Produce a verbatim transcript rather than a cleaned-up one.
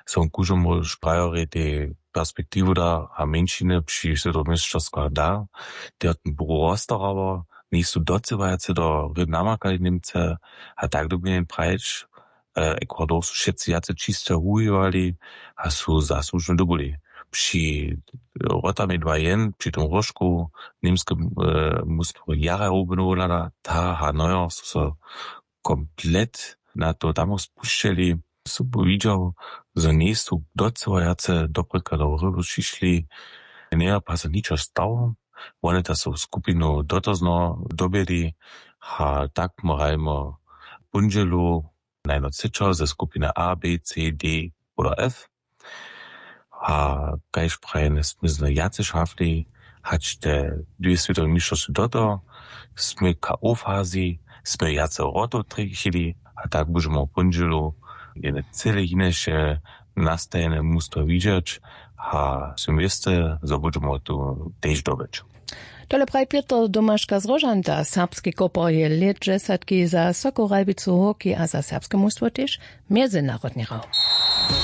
są kužomu šprajori te perspektivu da a menšine przy Świętomieszczowska da, der ten było ostarało, nisu docevajace do rybnamakali Niemce, a tak dobien prajč, Ekwador su všetci jace čisto hujovali a su zaslužno dobili. Przy rotami dwajen, przy tom rožku, nimske e, mustvo jara obnovila, ta hanojo su so komplet na to tam spuščeli, su povidjal, za nisu docevajace dopreka do rybu šišli, ne pa se ničo stalo, one ta su skupinu dotozno dobili, a tak morajmo punželu, najno cečo ze skupine A, B, C, D oder F. A kajž prajene smizne jace šafli, hač te dwie svjetove mišćosti doto, sme K O-fazi, sme jace roto trichili, a tak budemo punželu jedne cele jineše nastajene mustvo vidjeć, a svim veste, za budemo tu tež dobeć. Tole praj Piotr Domaszka z Rožanta, serbski kopor je let džesatki za Sokorajbicu hoki a za serbske mustvo tež mezinárodni raum.